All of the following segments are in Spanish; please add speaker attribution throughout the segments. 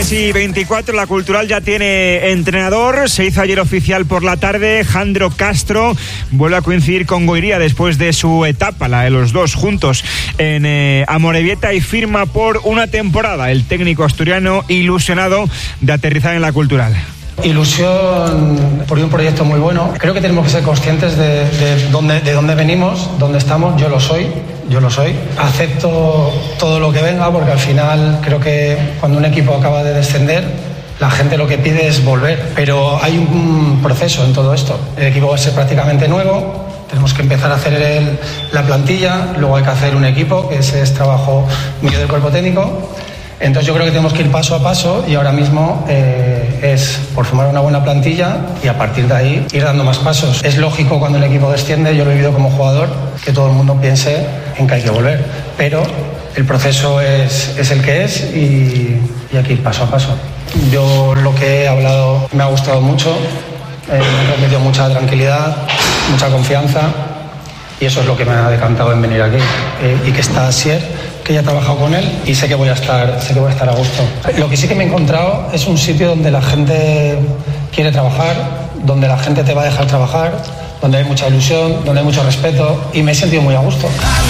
Speaker 1: 2:24, la Cultural ya tiene entrenador. Se hizo ayer oficial por la tarde. Jandro Castro vuelve a coincidir con Goiría después de su etapa, la de los dos juntos en Amorebieta, y firma por una temporada. El técnico asturiano ilusionado de aterrizar en la Cultural.
Speaker 2: Ilusión por un proyecto muy bueno. Creo que tenemos que ser conscientes de dónde venimos, dónde estamos. Yo lo soy. Acepto todo lo que venga, porque al final creo que cuando un equipo acaba de descender, la gente lo que pide es volver. Pero hay un proceso en todo esto. El equipo va a ser prácticamente nuevo. Tenemos que empezar a hacer la plantilla. Luego hay que hacer un equipo, que ese es trabajo mío del cuerpo técnico. Entonces yo creo que tenemos que ir paso a paso, y ahora mismo es por formar una buena plantilla y a partir de ahí ir dando más pasos. Es lógico cuando el equipo desciende, yo lo he vivido como jugador, que todo el mundo piense en que hay que volver, pero el proceso es el que es y hay que ir paso a paso. Yo lo que he hablado me ha gustado mucho, me ha transmitido mucha tranquilidad, mucha confianza, y eso es lo que me ha decantado en venir aquí. Y que está Asier, que ya he trabajado con él y sé que voy a estar a gusto. Lo que sí que me he encontrado es un sitio donde la gente quiere trabajar, donde la gente te va a dejar trabajar, donde hay mucha ilusión, donde hay mucho respeto, y me he sentido muy a gusto.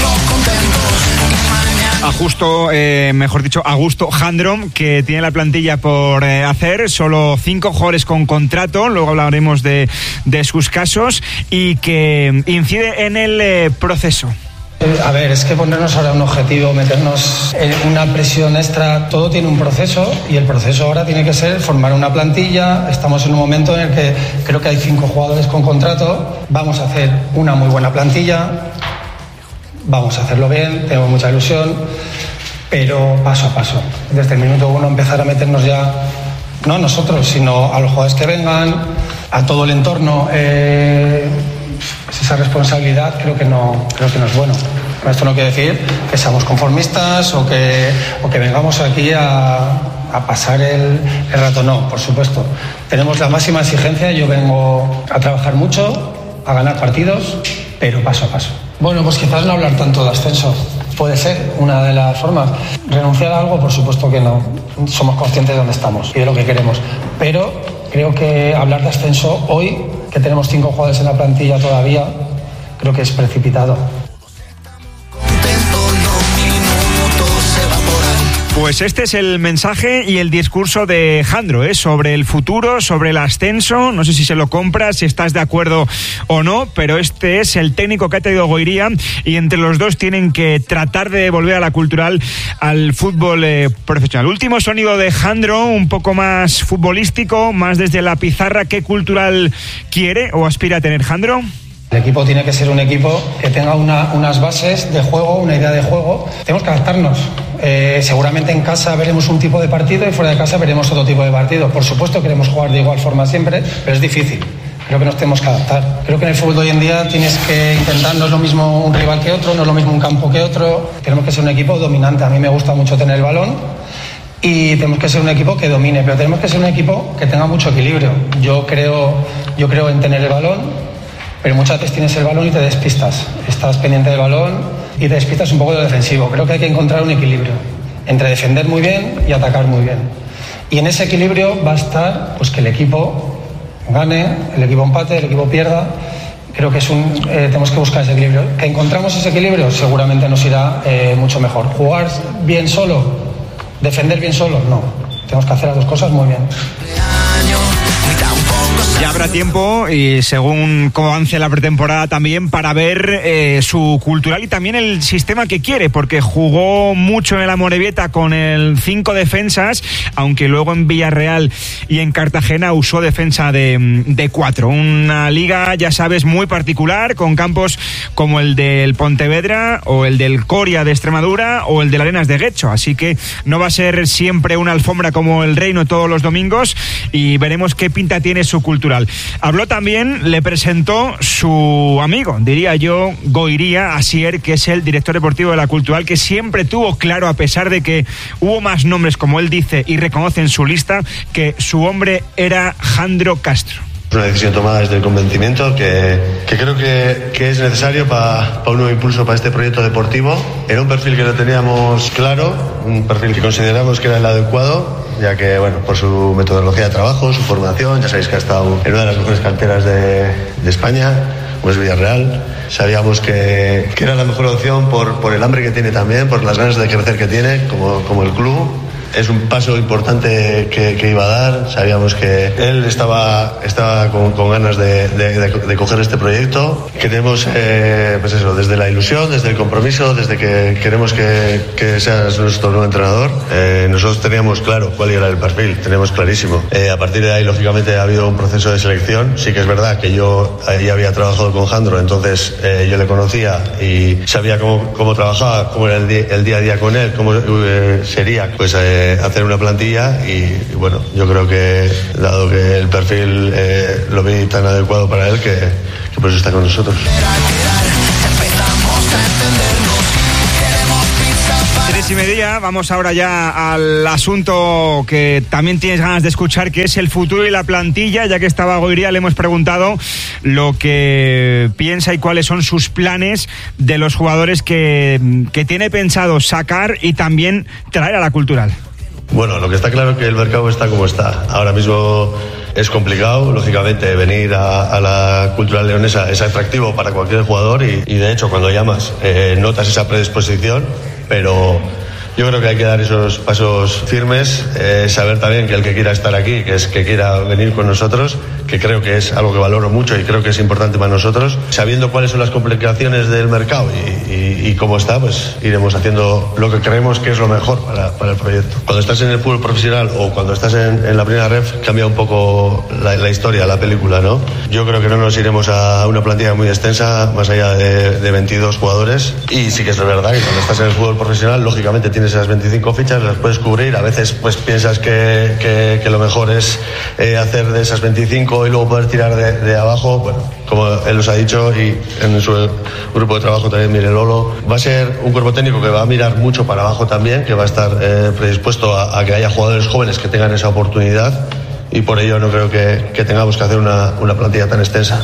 Speaker 1: A gusto, Jandro, que tiene la plantilla por hacer, solo 5 jugadores con contrato, luego hablaremos de sus casos, y que incide en el proceso.
Speaker 2: A ver, es que ponernos ahora un objetivo, meternos en una presión extra, todo tiene un proceso, y el proceso ahora tiene que ser formar una plantilla. Estamos en un momento en el que creo que hay 5 jugadores con contrato, vamos a hacer una muy buena plantilla, vamos a hacerlo bien, tengo mucha ilusión, pero paso a paso. Desde el minuto 1 empezar a meternos ya, no a nosotros, sino a los jugadores que vengan, a todo el entorno. Esa responsabilidad creo que no es bueno. Esto no quiere decir que seamos conformistas o que vengamos aquí a pasar el rato. No, por supuesto. Tenemos la máxima exigencia. Yo vengo a trabajar mucho, a ganar partidos, pero paso a paso. Bueno, pues quizás no hablar tanto de ascenso. Puede ser una de las formas. Renunciar a algo, por supuesto que no. Somos conscientes de dónde estamos y de lo que queremos. Pero creo que hablar de ascenso hoy, que tenemos 5 jugadores en la plantilla todavía, creo que es precipitado.
Speaker 1: Pues este es el mensaje y el discurso de Jandro, sobre el futuro, sobre el ascenso. No sé si se lo compras, si estás de acuerdo o no, pero este es el técnico que ha traído Goiría, y entre los dos tienen que tratar de volver a la Cultural, al fútbol profesional. Último sonido de Jandro, un poco más futbolístico, más desde la pizarra. ¿Qué Cultural quiere o aspira a tener Jandro?
Speaker 2: El equipo tiene que ser un equipo que tenga unas bases de juego, una idea de juego. Tenemos que adaptarnos. Seguramente en casa veremos un tipo de partido y fuera de casa veremos otro tipo de partido. Por supuesto queremos jugar de igual forma siempre, pero es difícil. Creo que nos tenemos que adaptar. Creo que en el fútbol de hoy en día tienes que intentar, no es lo mismo un rival que otro, no es lo mismo un campo que otro. Tenemos que ser un equipo dominante. A mí me gusta mucho tener el balón y tenemos que ser un equipo que domine, pero tenemos que ser un equipo que tenga mucho equilibrio. Yo creo en tener el balón, pero muchas veces tienes el balón y te despistas. Estás pendiente del balón y te despistas un poco de lo defensivo. Creo que hay que encontrar un equilibrio entre defender muy bien y atacar muy bien. Y en ese equilibrio va a estar pues que el equipo gane, el equipo empate, el equipo pierda. Creo que tenemos que buscar ese equilibrio. Que encontramos ese equilibrio, seguramente nos irá mucho mejor. Jugar bien solo, defender bien solo, no. Tenemos que hacer las dos cosas muy bien.
Speaker 1: Ya habrá tiempo, y según cómo avance la pretemporada también, para ver su Cultural y también el sistema que quiere, porque jugó mucho en el Amorebieta con el 5 defensas, aunque luego en Villarreal y en Cartagena usó defensa de 4. Una liga, ya sabes, muy particular, con campos como el del Pontevedra o el del Coria de Extremadura o el del Arenas de Guecho, así que no va a ser siempre una alfombra como el Reino todos los domingos, y veremos qué pinta tiene su Cultural. Habló también, le presentó su amigo, diría yo, Goiría, Asier, que es el director deportivo de la Cultural, que siempre tuvo claro, a pesar de que hubo más nombres, como él dice y reconoce en su lista, que su hombre era Jandro Castro.
Speaker 3: Es una decisión tomada desde el convencimiento que creo que es necesario para un nuevo impulso para este proyecto deportivo. Era un perfil que lo teníamos claro, un perfil que consideramos que era el adecuado, ya que, bueno, por su metodología de trabajo, su formación, ya sabéis que ha estado en una de las mejores canteras de España, como es Villarreal. Sabíamos que era la mejor opción por el hambre que tiene también, por las ganas de crecer que tiene, como el club. Es un paso importante que iba a dar. Sabíamos que él estaba con ganas de coger este proyecto. Queremos, pues eso, desde la ilusión, desde el compromiso, desde que queremos que seas nuestro nuevo entrenador. Nosotros teníamos claro cuál era el perfil, teníamos clarísimo. A partir de ahí, lógicamente, ha habido un proceso de selección. Sí que es verdad que yo ya había trabajado con Jandro, entonces yo le conocía y sabía cómo trabajaba, cómo era el día a día con él, cómo sería, pues hacer una plantilla y bueno, yo creo que dado que el perfil lo vi tan adecuado para él que por eso está con nosotros.
Speaker 1: 3:30, vamos ahora ya al asunto que también tienes ganas de escuchar, que es el futuro y la plantilla. Ya que estaba Goiría, le hemos preguntado lo que piensa y cuáles son sus planes de los jugadores que tiene pensado sacar y también traer a la Cultural.
Speaker 3: Bueno, lo que está claro es que el mercado está como está. Ahora mismo es complicado, lógicamente, venir a la Cultural Leonesa es atractivo para cualquier jugador y de hecho cuando llamas notas esa predisposición, pero yo creo que hay que dar esos pasos firmes, saber también que el que quiera estar aquí, que quiera venir con nosotros, que creo que es algo que valoro mucho y creo que es importante para nosotros, sabiendo cuáles son las complicaciones del mercado y cómo está, pues iremos haciendo lo que creemos que es lo mejor para el proyecto. Cuando estás en el fútbol profesional o cuando estás en la primera ref, cambia un poco la historia, la película, ¿no? Yo creo que no nos iremos a una plantilla muy extensa, más allá de 22 jugadores, y sí que es verdad que cuando estás en el fútbol profesional, lógicamente tienes esas 25 fichas, las puedes cubrir, a veces pues piensas que lo mejor es hacer de esas 25 y luego poder tirar de abajo. Bueno, como él os ha dicho, y en su grupo de trabajo también Miguel Lolo, va a ser un cuerpo técnico que va a mirar mucho para abajo también, que va a estar predispuesto a que haya jugadores jóvenes que tengan esa oportunidad, y por ello no creo que tengamos que hacer una plantilla tan extensa.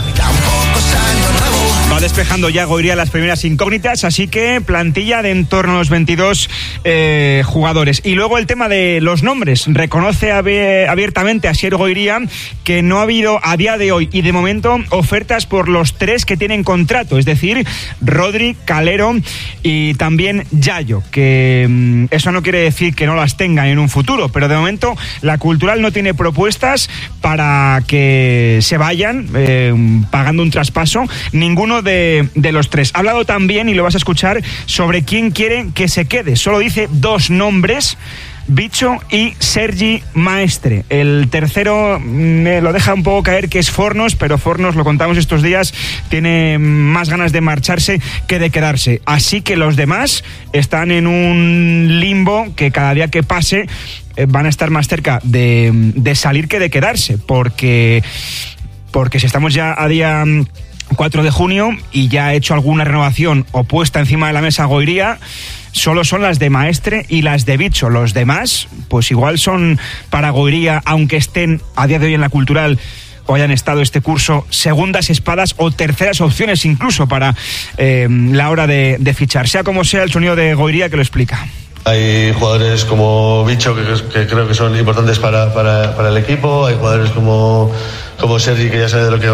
Speaker 1: Va despejando ya Goiría las primeras incógnitas, así que plantilla de en torno a los 22 jugadores. Y luego el tema de los nombres. Reconoce abiertamente a Asier Goiría que no ha habido a día de hoy y de momento ofertas por los 3 que tienen contrato, es decir, Rodri, Calero y también Yayo, que eso no quiere decir que no las tengan en un futuro, pero de momento la Cultural no tiene propuestas para que se vayan pagando un traspaso, ninguno de los 3. Ha hablado también, y lo vas a escuchar, sobre quién quiere que se quede. Solo dice 2 nombres: Bicho y Sergi Maestre. El tercero me lo deja un poco caer, que es Fornos, pero Fornos, lo contamos estos días, tiene más ganas de marcharse que de quedarse. Así que los demás están en un limbo que cada día que pase van a estar más cerca de salir que de quedarse, porque si estamos ya a día 4 de junio y ya ha hecho alguna renovación o puesta encima de la mesa Goiría, solo son las de Maestre y las de Bicho. Los demás, pues igual son para Goiría, aunque estén a día de hoy en la Cultural o hayan estado este curso, segundas espadas o terceras opciones incluso para la hora de fichar. Sea como sea, el sonido de Goiría que lo explica.
Speaker 3: Hay jugadores como Bicho que creo que son importantes para el equipo. Hay jugadores como Sergi, que ya sabe de lo que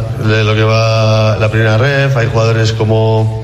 Speaker 3: va la primera ref. Hay jugadores como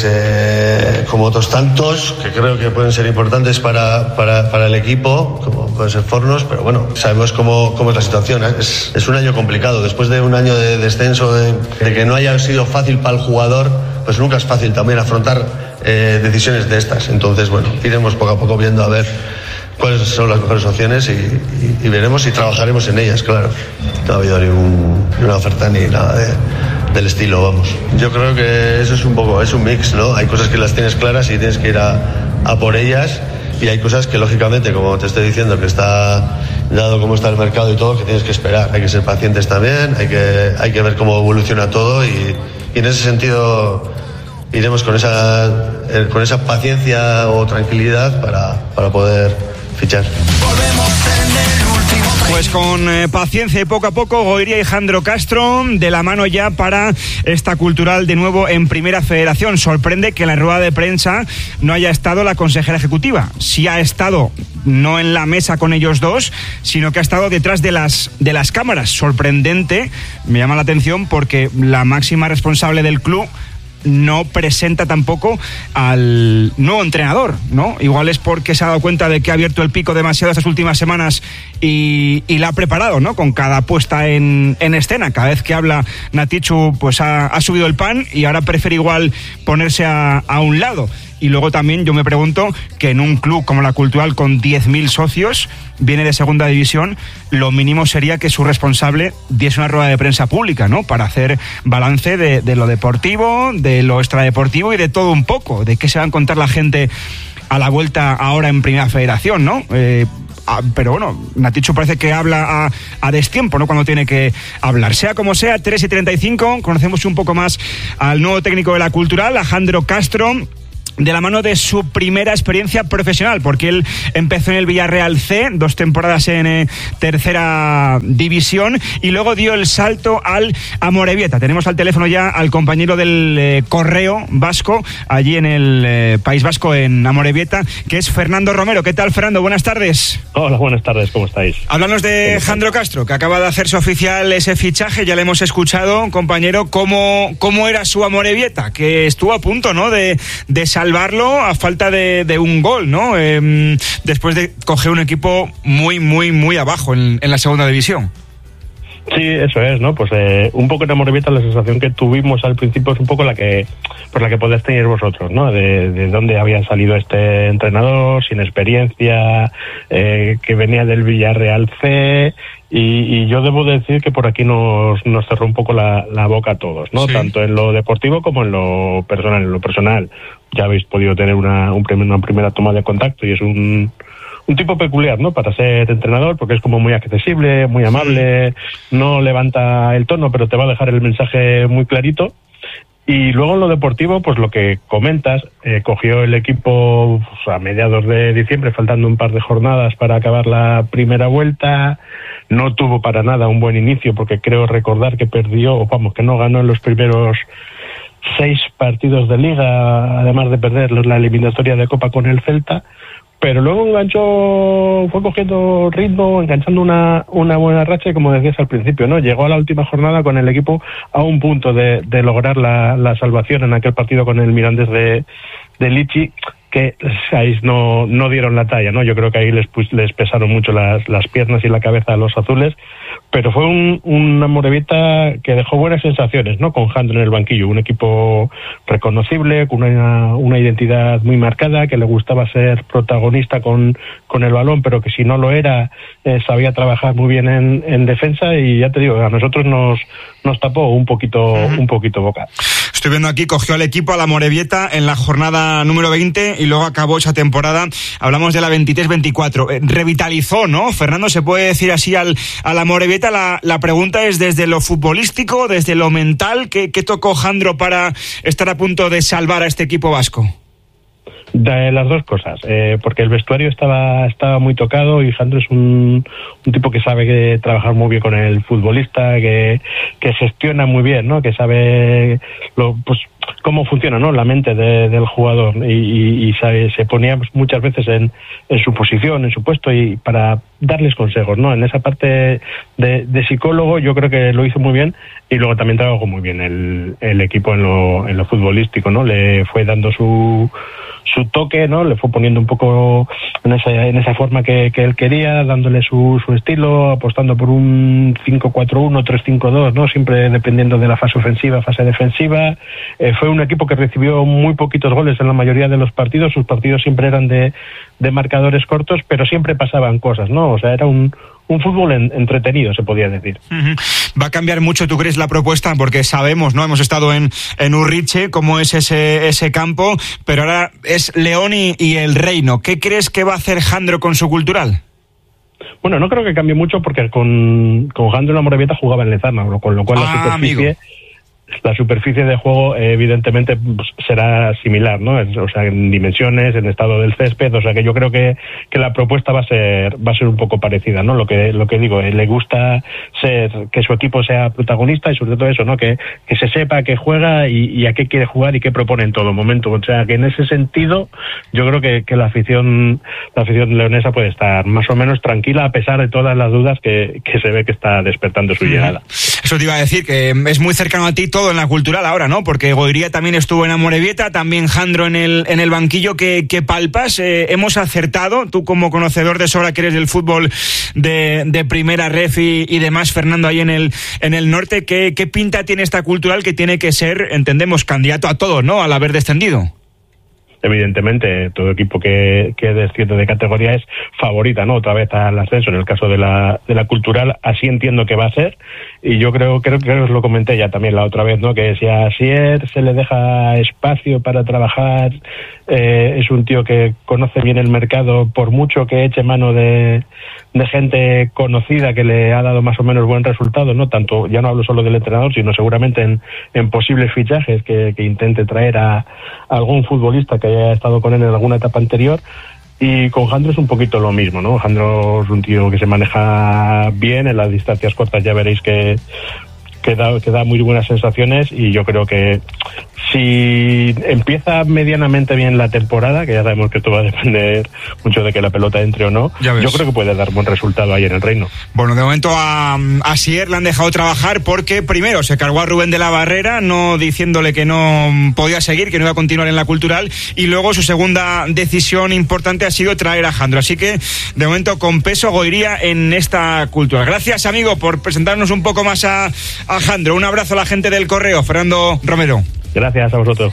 Speaker 3: otros tantos que creo que pueden ser importantes para el equipo, como pueden ser Fornos, pero bueno, sabemos cómo es la situación. Es un año complicado. Después de un año de descenso, de que no haya sido fácil para el jugador, pues nunca es fácil también afrontar decisiones de estas. Entonces, bueno, iremos poco a poco viendo a ver cuáles son las mejores opciones y veremos y trabajaremos en ellas, claro. No ha habido ninguna oferta ni nada del estilo, vamos. Yo creo que eso es un mix, ¿no? Hay cosas que las tienes claras y tienes que ir a por ellas, y hay cosas que lógicamente, como te estoy diciendo, que está dado cómo está el mercado y todo, que tienes que esperar. Hay que ser pacientes también, hay que ver cómo evoluciona todo y en ese sentido iremos con esa paciencia o tranquilidad para poder fichar.
Speaker 1: Pues con paciencia y poco a poco, Goiria y Jandro Castro de la mano ya para esta cultural de nuevo en Primera Federación. Sorprende que en la rueda de prensa no haya estado la consejera ejecutiva. Sí ha estado, no en la mesa con ellos dos, sino que ha estado detrás de las cámaras. Sorprendente, me llama la atención porque la máxima responsable del club no presenta tampoco al nuevo entrenador, ¿no? Igual es porque se ha dado cuenta de que ha abierto el pico demasiado estas últimas semanas y la ha preparado, ¿no? Con cada puesta en escena. Cada vez que habla Natichu, pues ha subido el pan y ahora prefiere igual ponerse a un lado. Y luego también yo me pregunto que en un club como la Cultural con 10.000 socios, viene de segunda división, lo mínimo sería que su responsable diese una rueda de prensa pública, ¿no? Para hacer balance de lo deportivo, de lo extradeportivo y de todo un poco, de qué se va a encontrar la gente a la vuelta ahora en Primera Federación, ¿no? Pero bueno, Natichu parece que habla a destiempo, ¿no? Cuando tiene que hablar. Sea como sea, 3:35, conocemos un poco más al nuevo técnico de la Cultural, a Jandro Castro, de la mano de su primera experiencia profesional, porque él empezó en el Villarreal C, 2 temporadas en tercera división, y luego dio el salto al Amorebieta. Tenemos al teléfono ya al compañero del Correo Vasco, allí en el País Vasco, en Amorebieta, que es Fernando Romero. ¿Qué tal, Fernando? Buenas tardes.
Speaker 4: Hola, buenas tardes, ¿cómo estáis?
Speaker 1: Háblanos de Jandro Castro, que acaba de hacerse oficial ese fichaje, ya le hemos escuchado, compañero, cómo era su Amorebieta, que estuvo a punto, ¿no?, de salvarlo a falta de un gol, ¿no? Después de coger un equipo muy, muy, muy abajo en la segunda división.
Speaker 4: Sí, eso es, ¿no? Pues un poco en Amorebieta la sensación que tuvimos al principio es un poco la que podéis tener vosotros, ¿no? De dónde había salido este entrenador, sin experiencia, que venía del Villarreal C, y yo debo decir que por aquí nos cerró un poco la boca a todos, ¿no? Sí. Tanto en lo deportivo como en lo personal. En lo personal ya habéis podido tener una primera toma de contacto y es un tipo peculiar, ¿no?, para ser entrenador, porque es como muy accesible, muy amable, no levanta el tono, pero te va a dejar el mensaje muy clarito. Y luego en lo deportivo, pues lo que comentas, cogió el equipo a mediados de diciembre, faltando un par de jornadas para acabar la primera vuelta. No tuvo para nada un buen inicio, porque creo recordar que que no ganó en los primeros 6 partidos de Liga, además de perder la eliminatoria de Copa con el Celta. Pero luego fue cogiendo ritmo, enganchando una buena racha y, como decías al principio, ¿no?, llegó a la última jornada con el equipo a un punto de lograr la salvación en aquel partido con el Mirandés de Lichi, que ahí no dieron la talla, ¿no? Yo creo que ahí les pesaron mucho las piernas y la cabeza a los azules, pero fue una Amorebieta que dejó buenas sensaciones, ¿no?, con Jandro en el banquillo, un equipo reconocible, con una identidad muy marcada, que le gustaba ser protagonista con el balón, pero que si no lo era, sabía trabajar muy bien en defensa, y ya te digo, a nosotros nos tapó un poquito boca.
Speaker 1: Estoy viendo aquí, cogió al equipo, a la Amorebieta, en la jornada número 20 y luego acabó esa temporada, hablamos de la 23-24. Revitalizó, ¿no, Fernando? ¿Se puede decir así a la Amorebieta? La pregunta es desde lo futbolístico, desde lo mental, ¿qué tocó Jandro para estar a punto de salvar a este equipo vasco?
Speaker 4: De las dos cosas, porque el vestuario estaba muy tocado, y Jandro es un tipo que sabe trabajar muy bien con el futbolista, que gestiona muy bien, ¿no?, que sabe cómo funciona, ¿no?, la mente del jugador, y se ponía muchas veces en su posición, en su puesto, y para darles consejos, ¿no? En esa parte de psicólogo yo creo que lo hizo muy bien, y luego también trabajó muy bien el equipo en lo futbolístico, ¿no? Le fue dando su toque, ¿no? Le fue poniendo un poco en esa forma que él quería, dándole su estilo, apostando por un 5-4-1, 3-5-2, ¿no? Siempre dependiendo de la fase ofensiva, fase defensiva. Fue un equipo que recibió muy poquitos goles en la mayoría de los partidos. Sus partidos siempre eran de marcadores cortos, pero siempre pasaban cosas, ¿no? O sea, era un fútbol entretenido, se podía decir.
Speaker 1: Va a cambiar mucho, ¿tú crees, la propuesta? Porque sabemos, ¿no?, hemos estado en Urriche, cómo es ese campo, pero ahora es León y el Reino. ¿Qué crees que va a hacer Jandro con su Cultural?
Speaker 4: Bueno, no creo que cambie mucho, porque con Jandro en la Amorebieta jugaba en Lezama, con lo cual la superficie la superficie de juego evidentemente pues, será similar, ¿no? O sea, en dimensiones, en estado del césped, o sea que yo creo que la propuesta va a ser un poco parecida, ¿no? Lo que digo, le gusta que su equipo sea protagonista y sobre todo eso, ¿no? Que se sepa que juega y a qué quiere jugar y qué propone en todo momento. O sea que en ese sentido yo creo que la afición leonesa puede estar más o menos tranquila a pesar de todas las dudas que se ve que está despertando su llegada.
Speaker 1: Eso te iba a decir, que es muy cercano a ti todo en la Cultural ahora, ¿no? Porque Goiría también estuvo en Amorebieta, también Jandro en el banquillo que palpas. Hemos acertado, tú como conocedor de sobra que eres del fútbol de primera ref y demás, Fernando, ahí en el norte, ¿qué pinta tiene esta Cultural que tiene que ser, entendemos, candidato a todo, ¿no? Al haber descendido.
Speaker 4: Evidentemente, todo equipo que desciende de categoría es favorita, ¿no? Otra vez al ascenso, en el caso de la Cultural, así entiendo que va a ser, y yo creo que os lo comenté ya también la otra vez, ¿no? Que si a Asier se le deja espacio para trabajar, es un tío que conoce bien el mercado, por mucho que eche mano de gente conocida que le ha dado más o menos buen resultado, ¿no? Tanto, ya no hablo solo del entrenador, sino seguramente en posibles fichajes que intente traer a algún futbolista que haya estado con él en alguna etapa anterior. Y con Jandro es un poquito lo mismo, ¿no? Jandro es un tío que se maneja bien en las distancias cortas, ya veréis que da muy buenas sensaciones, y yo creo que si empieza medianamente bien la temporada, que ya sabemos que esto va a depender mucho de que la pelota entre o no, yo creo que puede dar buen resultado ahí en el Reino.
Speaker 1: Bueno, de momento a Asier le han dejado trabajar porque primero se cargó a Rubén de la Barrera, no diciéndole que no podía seguir, que no iba a continuar en la Cultural, y luego su segunda decisión importante ha sido traer a Jandro. Así que de momento con peso Goiría en esta Cultural. Gracias, amigo, por presentarnos un poco más a Jandro. Un abrazo a la gente del Correo, Fernando Romero.
Speaker 4: Gracias a vosotros.